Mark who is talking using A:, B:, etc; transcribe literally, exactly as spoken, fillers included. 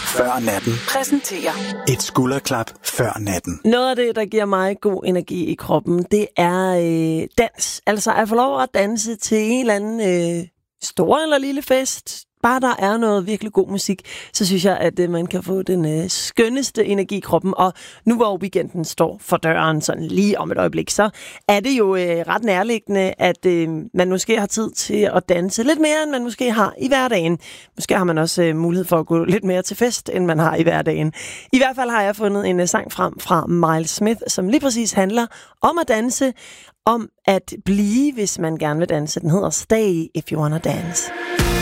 A: før natten
B: præsenterer
A: et skulderklap før natten.
C: Noget af det, der giver mig god energi i kroppen, det er øh, dans. Altså at få lov at danse til en eller anden øh, stor eller lille fest. Bare der er noget virkelig god musik, så synes jeg, at øh, man kan få den øh, skønneste energi i kroppen. Og nu hvor weekenden står for døren sådan lige om et øjeblik, så er det jo øh, ret nærliggende, at øh, man måske har tid til at danse lidt mere, end man måske har i hverdagen. Måske har man også øh, mulighed for at gå lidt mere til fest, end man har i hverdagen. I hvert fald har jeg fundet en øh, sang frem fra Miles Smith, som lige præcis handler om at danse, om at blive, hvis man gerne vil danse. Den hedder Stay If You Wanna Dance.